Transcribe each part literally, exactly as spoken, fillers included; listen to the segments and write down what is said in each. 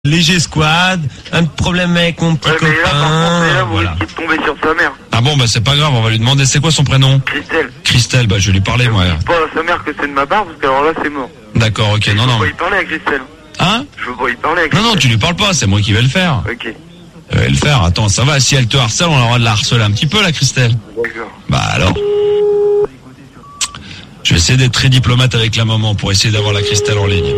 Léger squad, un problème avec mon petit Ouais, mais là, par contre, copain, là, vous voilà. risquez de tomber sur sa mère. Ah bon, bah c'est pas grave, on va lui demander c'est quoi son prénom. Christelle. Christelle, bah je vais lui parler moi. Je dis pas à sa mère que c'est de ma part, parce que alors là, c'est mort. D'accord, ok, non, Je veux non. pas y parler à Christelle. Hein? Je veux pas y parler à Non, Christelle. non, tu lui parles pas, c'est moi qui vais le faire. Ok. Je vais le faire, attends, ça va, si elle te harcèle, on aura de la harceler un petit peu la Christelle. D'accord. Bah alors. Je vais essayer d'être très diplomate avec la maman pour essayer d'avoir la Christelle en ligne.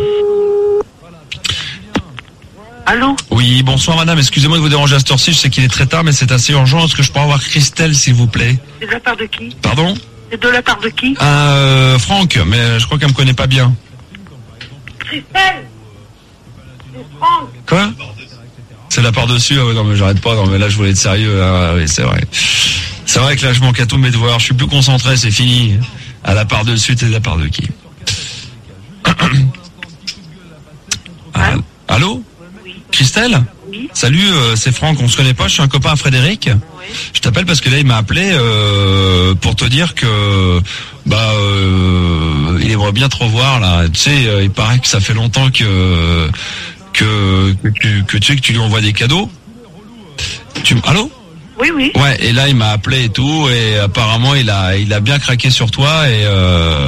Allô? Oui, bonsoir madame, excusez-moi de vous déranger à cette heure-ci, je sais qu'il est très tard mais c'est assez urgent, est-ce que je peux avoir Christelle s'il vous plaît? C'est de la part de qui? Pardon? C'est de la part de qui? Euh, Franck, mais je crois qu'elle me connaît pas bien. Christelle! C'est Franck! Quoi? C'est la part dessus, ah ouais, non mais j'arrête pas, non mais là je voulais être sérieux, ah, oui c'est vrai. C'est vrai que là je manque à tous mes devoirs, je suis plus concentré, c'est fini. À la part dessus, t'es de la part de qui? Ah, allô? Oui. Christelle? Oui. Salut, euh, c'est Franck, on se connaît pas, je suis un copain à Frédéric. Oui. Je t'appelle parce que là il m'a appelé euh, pour te dire que bah euh, il aimerait bien te revoir là. Tu sais, euh, il paraît que ça fait longtemps que que que tu que tu sais que tu lui envoies des cadeaux. Tu allô? Oui, oui. Ouais, et là il m'a appelé et tout et apparemment il a il a bien craqué sur toi et euh,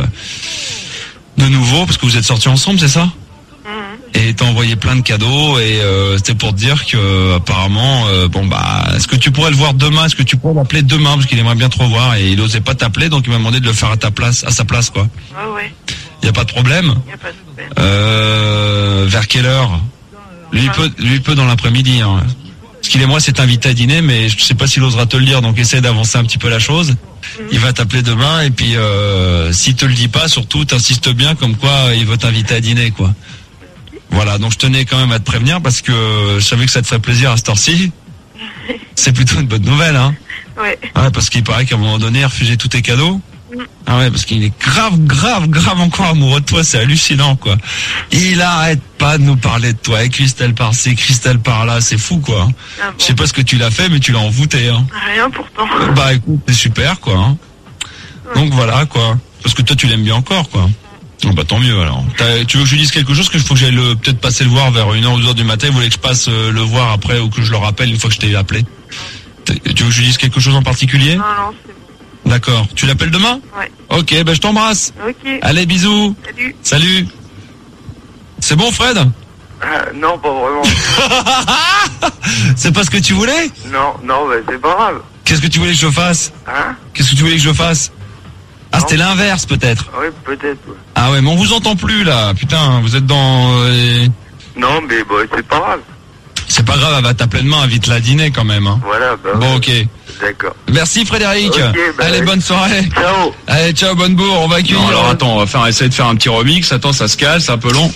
de nouveau parce que vous êtes sortis ensemble, c'est ça? Et t'as envoyé plein de cadeaux et euh, c'était pour te dire que apparemment euh, bon bah est-ce que tu pourrais le voir demain, est-ce que tu pourrais l'appeler demain parce qu'il aimerait bien te revoir et il osait pas t'appeler donc il m'a demandé de le faire à ta place, à sa place quoi. Ouais, ouais. Y a pas de problème. Y a pas de problème. Euh, vers quelle heure? Lui il peut lui il peut dans l'après-midi hein. Parce qu'il et moi c'est invité à dîner mais je sais pas s'il osera te le dire donc essaie d'avancer un petit peu la chose. Mm-hmm. Il va t'appeler demain et puis euh, s'il te le dit pas surtout t'insistes bien comme quoi il veut t'inviter à dîner quoi. Voilà, donc je tenais quand même à te prévenir parce que je savais que ça te ferait plaisir à cette heure-ci. C'est plutôt une bonne nouvelle, hein. Ouais. Ouais, parce qu'il paraît qu'à un moment donné, il refusait tous tes cadeaux. Mm. Ah ouais, parce qu'il est grave, grave, grave encore amoureux de toi, c'est hallucinant, quoi. Il arrête pas de nous parler de toi, et Christelle par-ci, Christelle par-là, c'est fou, quoi. Ah bon. Je sais pas ce que tu l'as fait, mais tu l'as envoûté, hein. Rien pourtant. Bah écoute, c'est super, quoi. Hein. Donc voilà, quoi. Parce que toi, tu l'aimes bien encore, quoi. Oh bah tant mieux alors. T'as, tu veux que je lui dise quelque chose, que je faut que j'aille le, peut-être passer le voir vers une heure ou deux heures du matin, vous voulez que je passe euh, le voir après ou que je le rappelle une fois que je t'ai appelé? Tu veux que je lui dise quelque chose en particulier? Non, non, c'est bon. D'accord. Tu l'appelles demain? Ouais. Ok, bah je t'embrasse. Ok. Allez, bisous. Salut. Salut. C'est bon Fred? Ah, non, pas vraiment. C'est pas ce que tu voulais? Non, non, bah c'est pas grave. Qu'est-ce que tu voulais que je fasse? Hein? Qu'est-ce que tu voulais que je fasse? Ah, c'était l'inverse peut-être. Oui, peut-être. Ouais. Ah ouais, mais on vous entend plus là. Putain, vous êtes dans... euh, Non, mais bah c'est pas grave. C'est pas grave, elle va t'appeler demain, invite-la à dîner quand même. Hein. Voilà, bah Bon, ouais. ok. D'accord. Merci Frédéric. Ok, bah Allez, oui. bonne soirée. Ciao. Allez, ciao, bonne bourre. On va accueillir. Non, alors attends, on va faire essayer de faire un petit remix. Attends, ça se cale, c'est un peu long.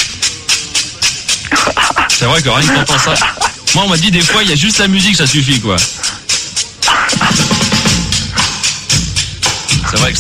C'est vrai que rien que t'entends ça. Moi, on m'a dit des fois, il y a juste la musique, ça suffit, quoi. C'est vrai que